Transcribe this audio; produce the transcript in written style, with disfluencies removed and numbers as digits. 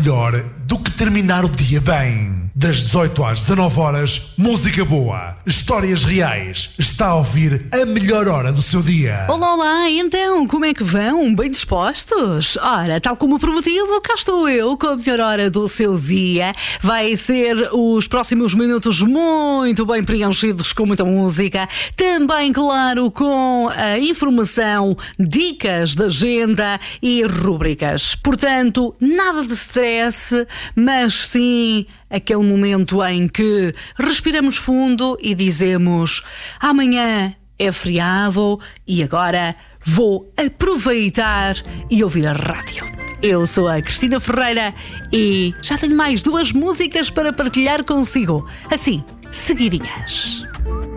melhor do que terminar o dia bem. Das 18 às 19 horas, música boa, histórias reais. Está a ouvir a melhor hora do seu dia. Olá, olá, então, como é que vão? Bem dispostos? Ora, tal como prometido, cá estou eu com a melhor hora do seu dia. Vai ser os próximos minutos muito bem preenchidos com muita música. Também, claro, com a informação, dicas de agenda e rúbricas. Portanto, nada de stress, mas sim aquele momento em que respiramos fundo e dizemos: amanhã é feriado e agora vou aproveitar e ouvir a rádio. Eu sou a Cristina Ferreira e já tenho mais 2 músicas para partilhar consigo, assim, seguidinhas.